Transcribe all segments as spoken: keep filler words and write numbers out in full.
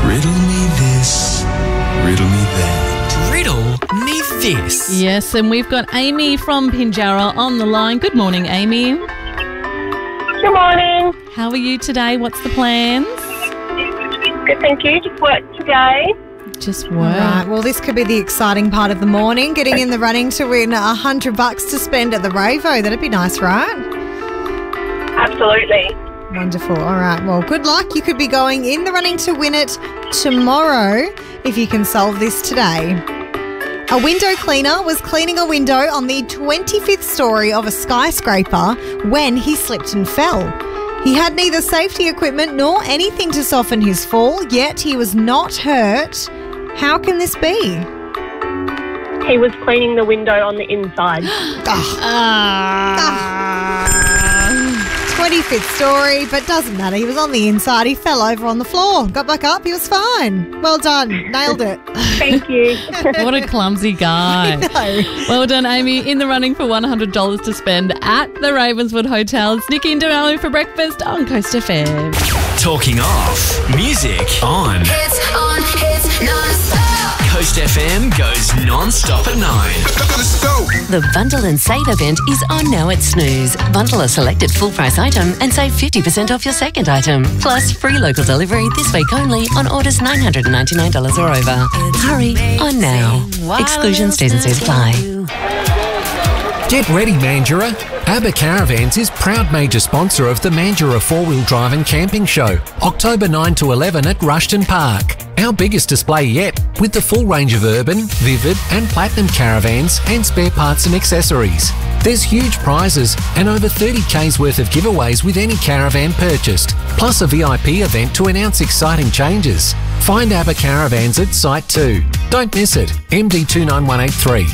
Riddle me this, riddle me that. Riddle me this. Yes, and we've got Amy from Pinjarra on the line. Good morning, Amy. Good morning. How are you today? What's the plans? Good, thank you. Just work today. Just All work. right, well, this could be the exciting part of the morning, getting in the running to win a hundred bucks to spend at the Ravo. That'd be nice, right? Absolutely. Wonderful. All right, well, good luck. You could be going in the running to win it tomorrow if you can solve this today. A window cleaner was cleaning a window on the twenty-fifth story of a skyscraper when he slipped and fell. He had neither safety equipment nor anything to soften his fall, yet he was not hurt. How can this be? He was cleaning the window on the inside. twenty-fifth story, but doesn't matter. He was on the inside. He fell over on the floor. Got back up. He was fine. Well done. Nailed it. Thank you. What a clumsy guy. No. Well done, Amy. In the running for one hundred dollars to spend at the Ravenswood Hotel. It's Nikki and Donalo for breakfast on Coast F M. Talking off. Music on. It's on, it's non-stop. Coast F M goes non-stop at nine. Let's go. The Bundle and Save event is on now at Snooze. Bundle a selected full price item and save fifty percent off your second item. Plus free local delivery this week only on orders nine hundred ninety-nine dollars or over. Hurry on now. Exclusions, T's and C's apply. Get ready, Mandurah. ABBA Caravans is proud major sponsor of the Mandurah four-wheel drive and camping show, October ninth to eleven at Rushton Park. Our biggest display yet, with the full range of urban, vivid and platinum caravans and spare parts and accessories. There's huge prizes and over thirty kays worth of giveaways with any caravan purchased, plus a V I P event to announce exciting changes. Find ABBA Caravans at Site two. Don't miss it. M D two nine one eight three.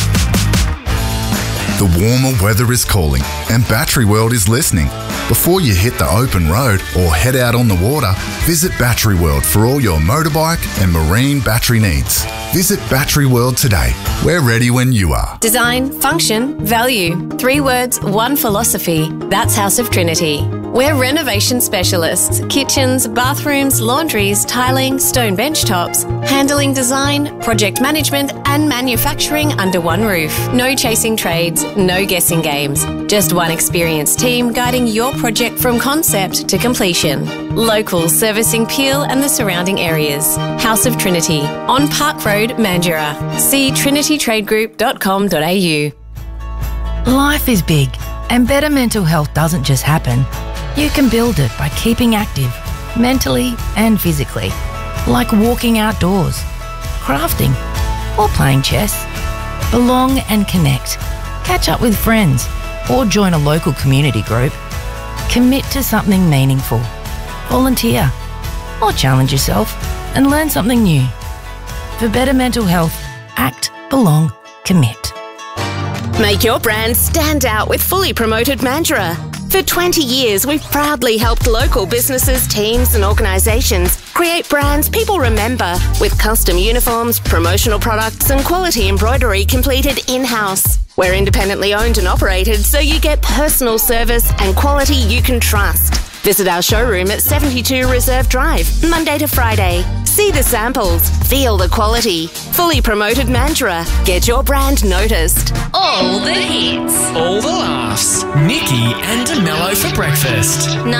The warmer weather is calling and Battery World is listening. Before you hit the open road or head out on the water, visit Battery World for all your motorbike and marine battery needs. Visit Battery World today. We're ready when you are. Design, function, value. Three words, one philosophy. That's House of Trinity. We're renovation specialists. Kitchens, bathrooms, laundries, tiling, stone bench tops, handling design, project management and manufacturing under one roof. No chasing trades, no guessing games. Just one experienced team guiding your project from concept to completion. Local, servicing Peel and the surrounding areas. House of Trinity, on Park Road, Mandurah. See trinity trade group dot com dot a u. Life is big, and better mental health doesn't just happen. You can build it by keeping active, mentally and physically, like walking outdoors, crafting, or playing chess. Belong and connect. Catch up with friends, or join a local community group. Commit to something meaningful. Volunteer, or challenge yourself and learn something new. For better mental health, act, belong, commit. Make your brand stand out with Fully Promoted Mandurah. For twenty years, we've proudly helped local businesses, teams and organisations create brands people remember with custom uniforms, promotional products and quality embroidery completed in-house. We're independently owned and operated, so you get personal service and quality you can trust. Visit our showroom at seventy-two Reserve Drive, Monday to Friday. See the samples, feel the quality. Fully Promoted Mandurah. Get your brand noticed. All the hits. All the laughs. Nikki and DeMello for breakfast.